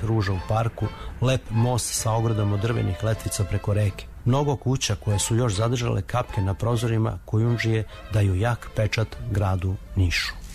crvenih ruža u parku, lep most sa ogradom od drvenih letvica preko reke. Mnogo kuća koje su još zadržale kapke na prozorima Kujundžije daju jak pečat gradu Nišu.